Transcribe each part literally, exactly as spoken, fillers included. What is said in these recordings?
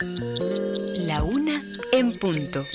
La una en punto.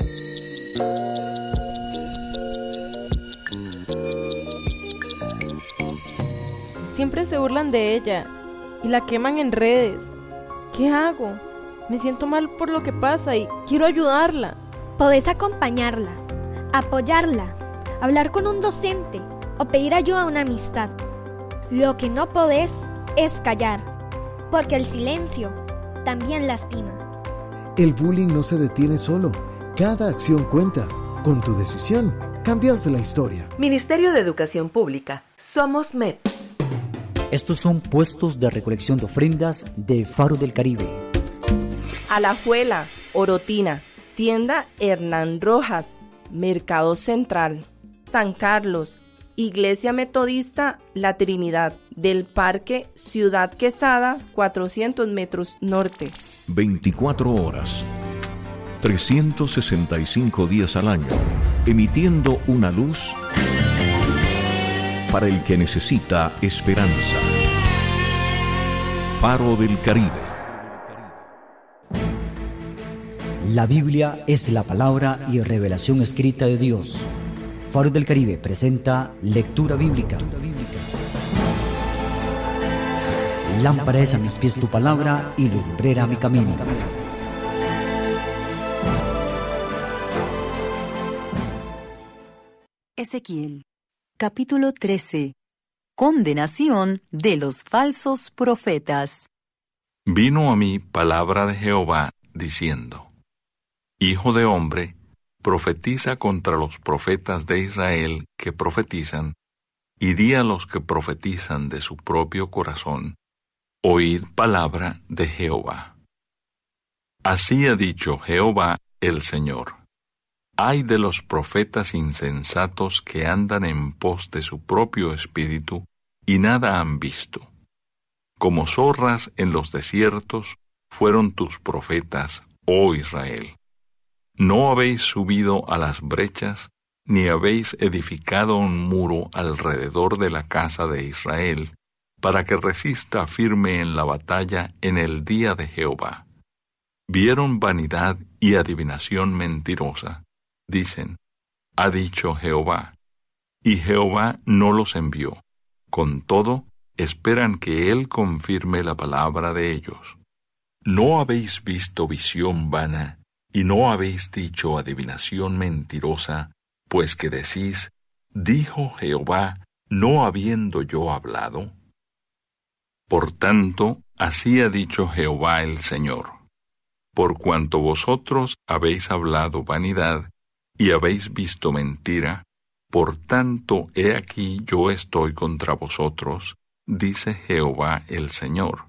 Siempre se burlan de ella y la queman en redes. ¿Qué hago? Me siento mal por lo que pasa y quiero ayudarla. Podés acompañarla, apoyarla, hablar con un docente o pedir ayuda a una amistad. Lo que no podés es callar, porque el silencio también lastima. El bullying no se detiene solo. Cada acción cuenta. Con tu decisión, cambias la historia. Ministerio de Educación Pública. Somos M E P. Estos son puestos de recolección de ofrendas de Faro del Caribe. Alajuela, Orotina, Tienda Hernán Rojas, Mercado Central, San Carlos, Iglesia Metodista La Trinidad, del Parque Ciudad Quesada, cuatrocientos metros norte. veinticuatro horas, trescientos sesenta y cinco días al año, emitiendo una luz para el que necesita esperanza. Faro del Caribe. La Biblia es la palabra y revelación escrita de Dios. Faro del Caribe presenta lectura bíblica. Lámpara es a mis pies tu palabra y lumbrera a mi camino. Ezequiel, capítulo trece. Condenación de los falsos profetas. Vino a mí palabra de Jehová, diciendo: Hijo de hombre, profetiza contra los profetas de Israel que profetizan, y di a los que profetizan de su propio corazón: oíd palabra de Jehová. Así ha dicho Jehová el Señor: ay de los profetas insensatos que andan en pos de su propio espíritu y nada han visto. Como zorras en los desiertos fueron tus profetas, oh Israel. No habéis subido a las brechas, ni habéis edificado un muro alrededor de la casa de Israel, para que resista firme en la batalla en el día de Jehová. Vieron vanidad y adivinación mentirosa. Dicen: ha dicho Jehová, y Jehová no los envió. Con todo, esperan que Él confirme la palabra de ellos. ¿No habéis visto visión vana, y no habéis dicho adivinación mentirosa, pues que decís: dijo Jehová, no habiendo yo hablado? Por tanto, así ha dicho Jehová el Señor: por cuanto vosotros habéis hablado vanidad, y habéis visto mentira, por tanto he aquí yo estoy contra vosotros, dice Jehová el Señor.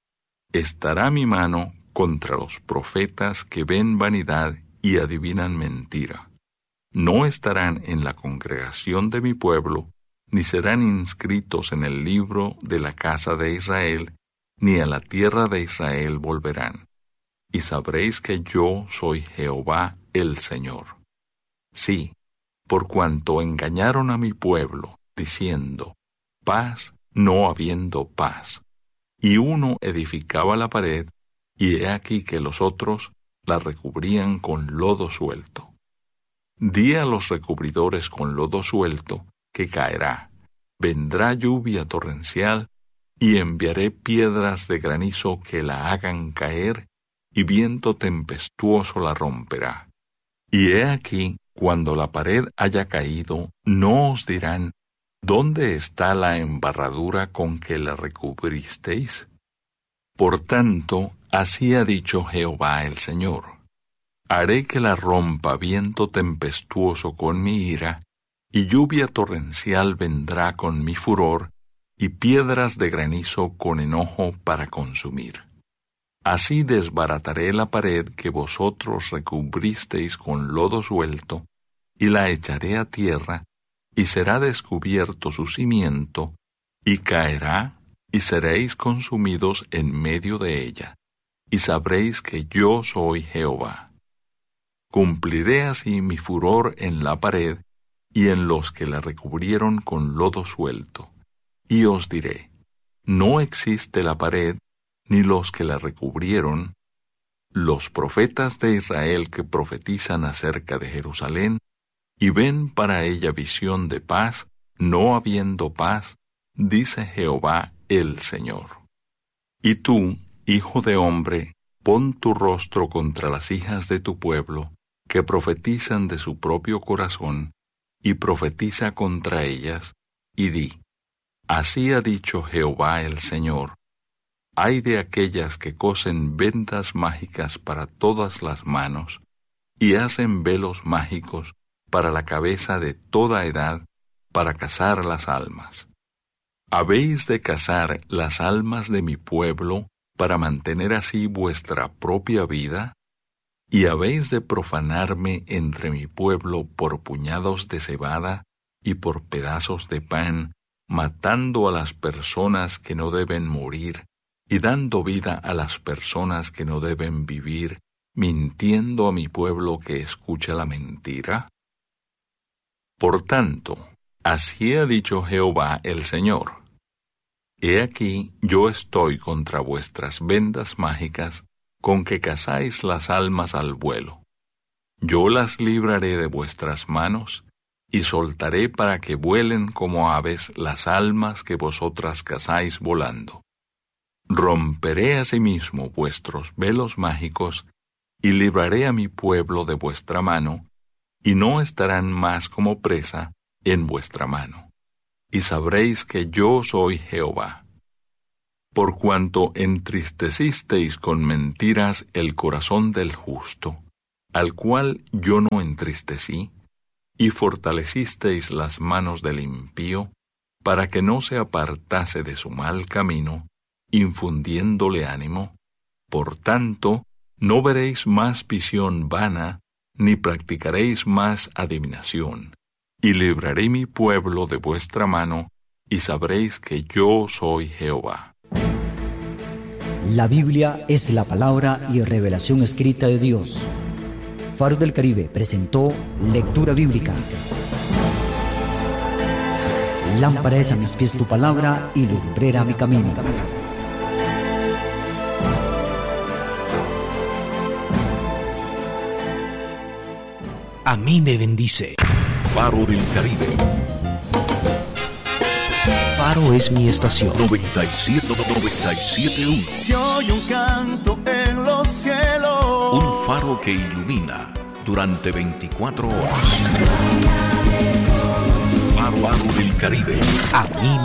Estará mi mano contra los profetas que ven vanidad y adivinan mentira. No estarán en la congregación de mi pueblo, ni serán inscritos en el libro de la casa de Israel, ni a la tierra de Israel volverán. Y sabréis que yo soy Jehová el Señor. Sí, por cuanto engañaron a mi pueblo, diciendo: paz, no habiendo paz. Y uno edificaba la pared, y he aquí que los otros la recubrían con lodo suelto. Di a los recubridores con lodo suelto que caerá, vendrá lluvia torrencial, y enviaré piedras de granizo que la hagan caer, y viento tempestuoso la romperá. Y he aquí, cuando la pared haya caído, no os dirán: ¿dónde está la embarradura con que la recubristeis? Por tanto, así ha dicho Jehová el Señor: haré que la rompa viento tempestuoso con mi ira, y lluvia torrencial vendrá con mi furor, y piedras de granizo con enojo para consumir. Así desbarataré la pared que vosotros recubristeis con lodo suelto, y la echaré a tierra, y será descubierto su cimiento, y caerá, y seréis consumidos en medio de ella, y sabréis que yo soy Jehová. Cumpliré así mi furor en la pared, y en los que la recubrieron con lodo suelto, y os diré: no existe la pared, ni los que la recubrieron, los profetas de Israel que profetizan acerca de Jerusalén, y ven para ella visión de paz, no habiendo paz, dice Jehová el Señor. Y tú, hijo de hombre, pon tu rostro contra las hijas de tu pueblo, que profetizan de su propio corazón, y profetiza contra ellas, y di, así ha dicho Jehová el Señor, ay de aquellas que cosen vendas mágicas para todas las manos, y hacen velos mágicos para la cabeza de toda edad, para cazar las almas. ¿Habéis de cazar las almas de mi pueblo, para mantener así vuestra propia vida? ¿Y habéis de profanarme entre mi pueblo por puñados de cebada y por pedazos de pan, matando a las personas que no deben morir, y dando vida a las personas que no deben vivir, mintiendo a mi pueblo que escucha la mentira? Por tanto, así ha dicho Jehová el Señor. He aquí, yo estoy contra vuestras vendas mágicas, con que cazáis las almas al vuelo. Yo las libraré de vuestras manos, y soltaré para que vuelen como aves las almas que vosotras cazáis volando. Romperé asimismo vuestros velos mágicos, y libraré a mi pueblo de vuestra mano, y no estarán más como presa en vuestra mano. Y sabréis que yo soy Jehová. Por cuanto entristecisteis con mentiras el corazón del justo, al cual yo no entristecí, y fortalecisteis las manos del impío, para que no se apartase de su mal camino, infundiéndole ánimo, por tanto, no veréis más visión vana, ni practicaréis más adivinación, y libraré mi pueblo de vuestra mano, y sabréis que yo soy Jehová. La Biblia es la palabra y revelación escrita de Dios. Faro del Caribe presentó Lectura Bíblica. Lámpara es a mis pies tu palabra y lumbrera mi camino. A mí me bendice. Faro del Caribe. Faro es mi estación. noventa y siete, noventa y siete punto uno. Se oye un canto en los cielos. Un faro que ilumina durante veinticuatro horas. Faro del Caribe. A mí